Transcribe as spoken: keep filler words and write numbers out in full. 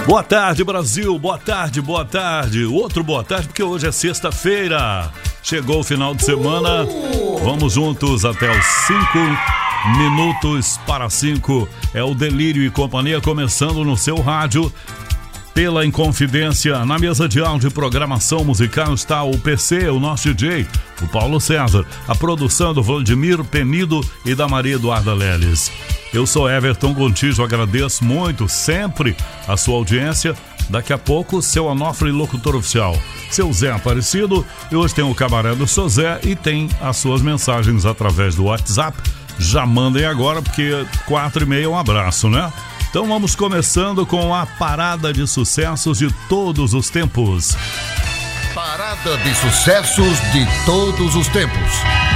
Boa tarde, Brasil, boa tarde, boa tarde. Outro boa tarde, porque hoje é sexta-feira. Chegou o final de semana. Vamos juntos até os cinco minutos para cinco. É o Delírio e Companhia começando no seu rádio. Pela Inconfidência, na mesa de áudio e programação musical está o P C, o nosso D J, o Paulo César, a produção do Vladimir Penido e da Maria Eduarda Leles. Eu sou Everton Gontijo, agradeço muito sempre a sua audiência. Daqui a pouco, seu Onofre, locutor oficial, seu Zé Aparecido, e hoje tem o Cabaré do seu Zé e tem as suas mensagens através do WhatsApp. Já mandem agora, porque quatro e meia é um abraço, né? Então vamos começando com a parada de sucessos de todos os tempos. Parada de sucessos de todos os tempos.